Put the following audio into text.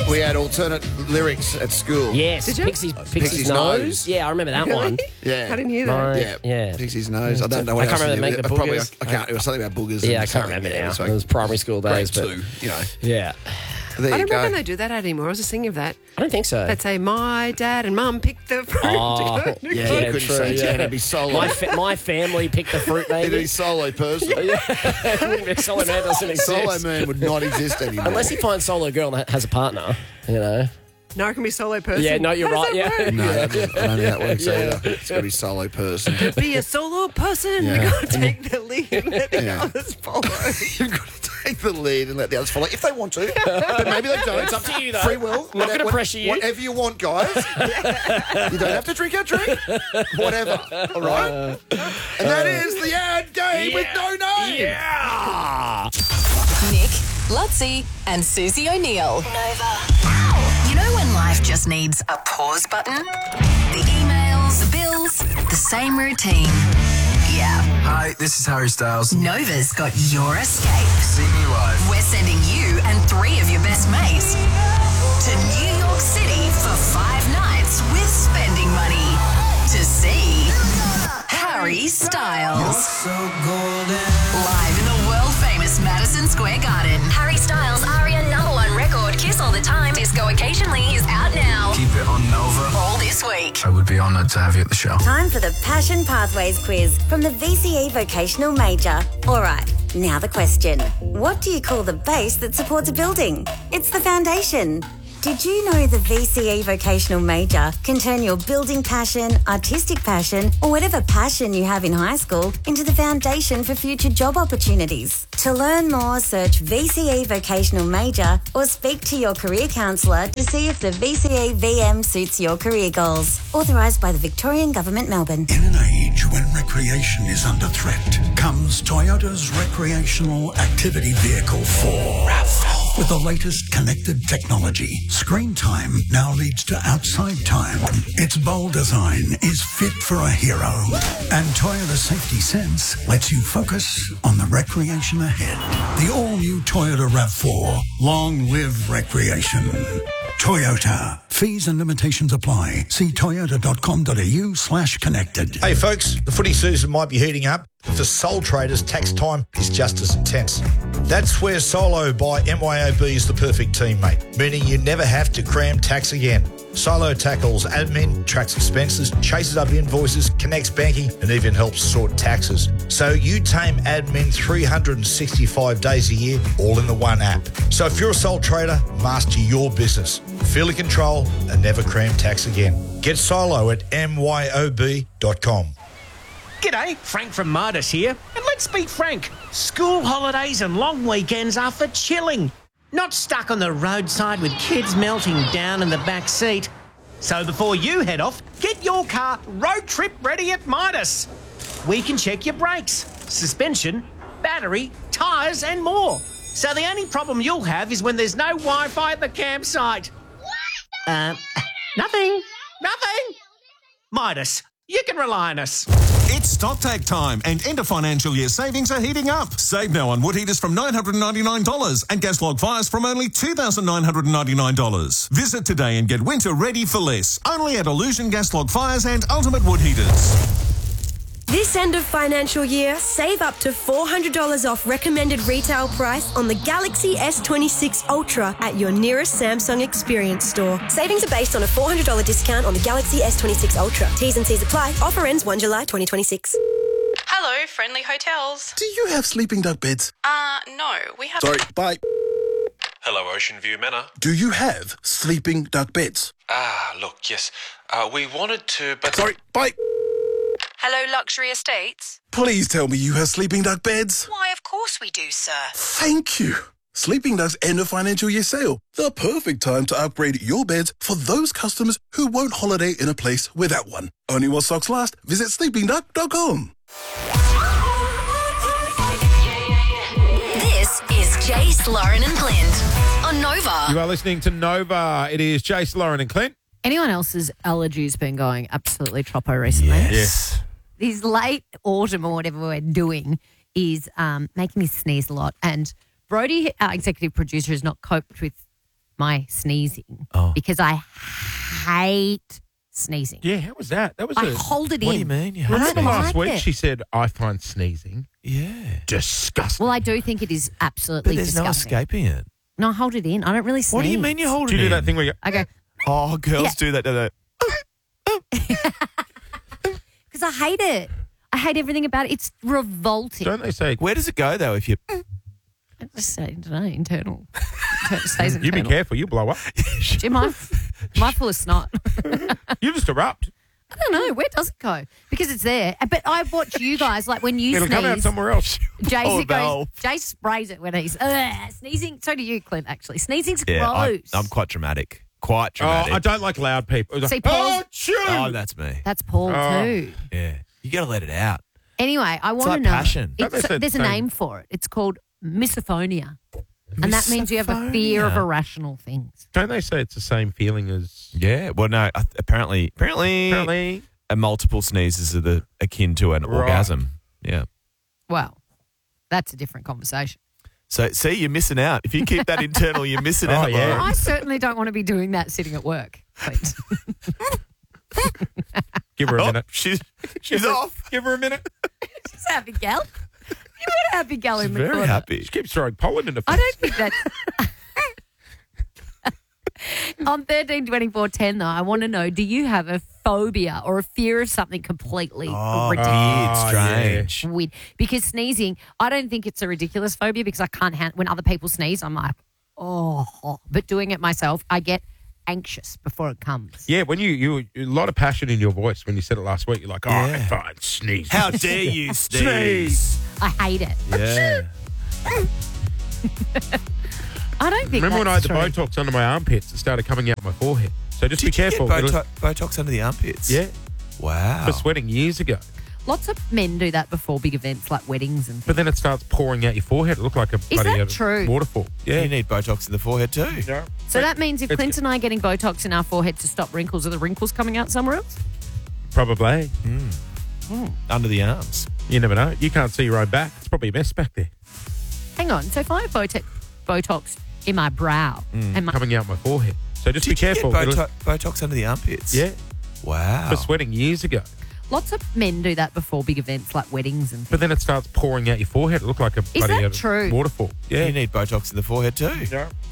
We had alternate lyrics at school. Yes, Did you? Pixie's nose. Yeah, I remember that one. Yeah. I didn't hear that. Yeah. Pixie's nose. I don't know I what can't else. remember the boogers. I can't. It was something about boogers. Yeah, I and can't something. remember now. So It was primary school days. grade 2, you know. Yeah. There I you don't go. reckon they do that anymore. I was just thinking of that. I don't think so. They'd say, my dad and mum picked the fruit. Oh, Yeah, Yeah, you couldn't true, say yeah. Jan, it'd be solo. My family picked the fruit, It'd maybe. be solo person. Solo man doesn't exist. Solo man would not exist anymore. Unless he finds solo girl that has a partner, you know. No, it can be solo person. Yeah, no, you're How right. does that Yeah. work? No, I don't think that works either. It's got to be solo person. Be a solo person. Yeah. You've got to take the lead and let the Yeah. others follow. You've got to take the lead and let the others follow if they want to. But maybe they don't. It's up to you, though. Free will. Not gonna pressure you. Whatever you want, guys. You don't have to drink our drink. Whatever. All right? And that is the ad game with no name. Yeah. Nick, Lutzi, and Susie O'Neill. Nova. You know when life just needs a pause button? The emails, the bills, the same routine. Yeah. Hi, this is Harry Styles. Nova's got your escape. See me live. We're sending you and 3 of your best mates to New York City for 5 nights with spending money to see Harry Styles. Live in the world-famous Madison Square Garden. Harry Styles' ARIA #1 record, Kiss All the Time, Disco Occasionally, is out now. Keep it on Nova. All this week. I would be honoured to have you at the show. Time for the Passion Pathways quiz from the VCE Vocational Major. All right, now the question. What do you call the base that supports a building? It's the foundation. Did you know the VCE Vocational Major can turn your building passion, artistic passion, or whatever passion you have in high school into the foundation for future job opportunities? To learn more, search VCE Vocational Major or speak to your career counsellor to see if the VCE VM suits your career goals. Authorised by the Victorian Government, Melbourne. In an age when recreation is under threat, comes Toyota's recreational activity vehicle 4. RAV4. With the latest connected technology, screen time now leads to outside time. Its bold design is fit for a hero. And Toyota Safety Sense lets you focus on the recreation ahead. The all-new Toyota RAV4. Long live recreation. Toyota. Fees and limitations apply. See toyota.com.au/connected. Hey folks, the footy season might be heating up, but for sole traders, tax time is just as intense. That's where Solo by MYOB is the perfect team, mate, meaning you never have to cram tax again. Solo tackles admin, tracks expenses, chases up invoices, connects banking, and even helps sort taxes. So you tame admin 365 days a year, all in the one app. So if you're a sole trader, master your business. Feel in control and never cram tax again. Get Solo at myob.com. G'day, Frank from Midas here. And let's be frank, school holidays and long weekends are for chilling, not stuck on the roadside with kids melting down in the back seat. So before you head off, get your car road trip ready at Midas. We can check your brakes, suspension, battery, tyres and more. So the only problem you'll have is when there's no Wi-Fi at the campsite. Nothing. Midas, you can rely on us. It's stock take time and end of financial year savings are heating up. Save now on wood heaters from $999 and gas log fires from only $2,999. Visit today and get winter ready for less. Only at Illusion Gas Log Fires and Ultimate Wood Heaters. This end of financial year, save up to $400 off recommended retail price on the Galaxy S26 Ultra at your nearest Samsung Experience store. Savings are based on a $400 discount on the Galaxy S26 Ultra. T's and C's apply. Offer ends 1 July 2026. Hello, Friendly Hotels. Do you have sleeping duck beds? No, we have... Sorry, bye. Hello, Ocean View Manor. Do you have sleeping duck beds? Look, yes. We wanted to, but... Sorry, bye. Hello, Luxury Estates. Please tell me you have sleeping duck beds. Why, of course we do, sir. Thank you. Sleeping Duck's end of financial year sale. The perfect time to upgrade your beds for those customers who won't holiday in a place without one. Only while stocks last. Visit sleepingduck.com. This is Jace, Lauren and Clint on Nova. You are listening to Nova. It is Jace, Lauren and Clint. Anyone else's allergies been going absolutely troppo recently? Yes. This late autumn or whatever we're doing is making me sneeze a lot. And Brody, our executive producer, has not coped with my sneezing because I hate sneezing. Yeah, how was that? That was I hold it in. What do you mean? You Remember don't last like week it. she said, I find sneezing disgusting. Well, I do think it is absolutely But there's disgusting. no escaping it. No, I hold it in. I don't really sneeze. What do you mean you hold Do it you in? do that thing where you I go, Oh, girls Yeah. do that, don't they? because I hate it. I hate everything about it. It's revolting. don't they say, Where does it go, though, if you... I just say, I don't know, internal. It stays you internal. be careful, you blow up. Am I full of snot? You just erupt. I don't know. Where does it go? Because it's there. But I watch you guys, like when you It'll sneeze. come out somewhere else. Jace sprays it when he's sneezing. So do you, Clint, actually. Sneezing's gross. I'm quite dramatic. Quite Oh, dramatic. I don't like loud people. It's See, like, Paul's- Oh, that's me. That's Paul too. Yeah. You got to let it out. Anyway, I want like to know. passion. Don't they say There's a the same? name for it. It's called misophonia. And that means you have a fear of Misophonia. irrational things. Don't they say it's the same feeling as... Yeah. Well, no. Apparently, a multiple sneezes are akin to an orgasm. Yeah. Well, that's a different conversation. So, see, you're missing out. If you keep that internal, you're missing out. yeah. Lauren. I certainly don't want to be doing that sitting at work. Please. Give her a minute. She's Give her- off. Give her a minute. She's happy gal. You got a happy gal in the Very corner. happy. She keeps throwing pollen in the face. I don't think that's... On 13-24-10, though, I want to know, do you have a phobia or a fear of something completely ridiculous? Strange. Weird. Because sneezing, I don't think it's a ridiculous phobia because I can't when other people sneeze, I'm like, oh. But doing it myself, I get anxious before it comes. Yeah, when you a lot of passion in your voice when you said it last week. You're like, I Yeah. find sneeze. How dare you sneeze? I hate it. Yeah. I don't think Remember when I had that's the true. Botox under my armpits? It started coming out my forehead. So just be Did you careful. get It'll- Botox under the armpits? Yeah, Wow. for sweating years ago. Lots of men do that before big events like weddings and things. But then it starts pouring out your forehead. It looked like a bloody that true? waterfall. You Yeah. need Botox in the forehead too. Yeah. So that means if It's- Clint and I are getting Botox in our forehead to stop wrinkles, are the wrinkles coming out somewhere else? Probably. Under the arms. You never know. You can't see your own back. It's probably a mess back there. Hang on. So if I have Botox in my brow and my... Coming out my forehead. So just Did be you careful. get It'll- Botox under the armpits? Yeah. Wow. For sweating years ago. Lots of men do that before big events like weddings and things. But then it starts pouring out your forehead. It looked like a Is bloody that true? waterfall. You Yeah. need Botox in the forehead too. Yeah.